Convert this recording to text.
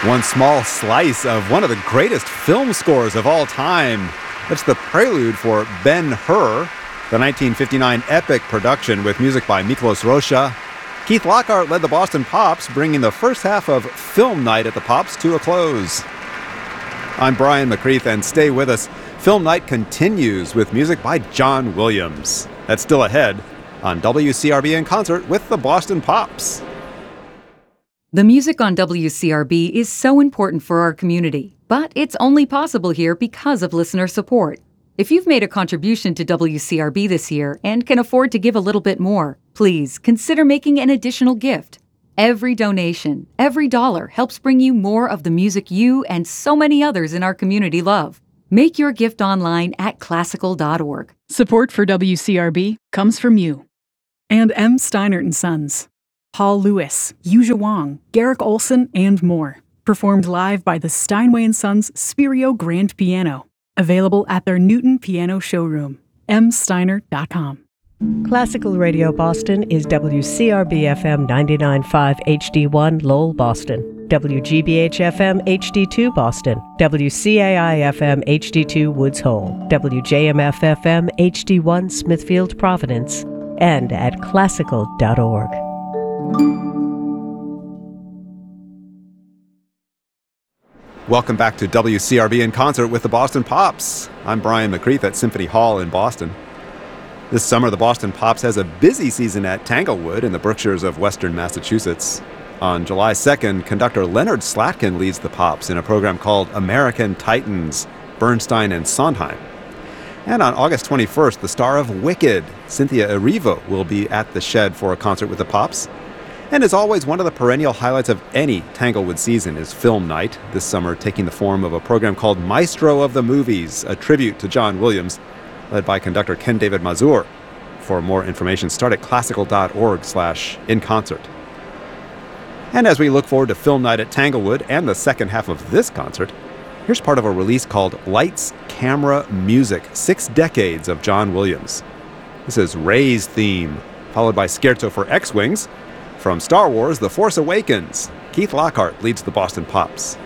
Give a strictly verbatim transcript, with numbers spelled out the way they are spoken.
One small slice of one of the greatest film scores of all time. That's the prelude for Ben-Hur, the nineteen fifty-nine epic production with music by Miklos Rozsa. Keith Lockhart led the Boston Pops, bringing the first half of Film Night at the Pops to a close. I'm Brian McCreath, and stay with us. Film Night continues with music by John Williams. That's still ahead on W C R B in concert with the Boston Pops. The music on W C R B is so important for our community, but it's only possible here because of listener support. If you've made a contribution to W C R B this year and can afford to give a little bit more, please consider making an additional gift. Every donation, every dollar helps bring you more of the music you and so many others in our community love. Make your gift online at classical dot org. Support for W C R B comes from you. And M. Steinert and Sons. Paul Lewis, Yuja Wong, Garrick Olson, and more. Performed live by the Steinway and Sons Spirio Grand Piano. Available at their Newton Piano Showroom. m steiner dot com. Classical Radio Boston is W C R B F M ninety-nine point five H D one Lowell, Boston. W G B H F M H D two Boston. W C A I F M H D two Woods Hole. W J M F F M H D one Smithfield, Providence. And at classical dot org. Welcome back to W C R B in concert with the Boston Pops. I'm Brian McCreath at Symphony Hall in Boston. This summer, the Boston Pops has a busy season at Tanglewood in the Berkshires of western Massachusetts. On July second, conductor Leonard Slatkin leads the Pops in a program called American Titans, Bernstein and Sondheim. And on August twenty-first, the star of Wicked, Cynthia Erivo, will be at the Shed for a concert with the Pops. And as always, one of the perennial highlights of any Tanglewood season is Film Night, this summer taking the form of a program called Maestro of the Movies, a tribute to John Williams, led by conductor Ken David Mazur. For more information, start at classical dot org slash in concert. And as we look forward to Film Night at Tanglewood and the second half of this concert, here's part of a release called Lights, Camera, Music, Six Decades of John Williams. This is Rey's theme, followed by Scherzo for X-Wings. From Star Wars, The Force Awakens, Keith Lockhart leads the Boston Pops.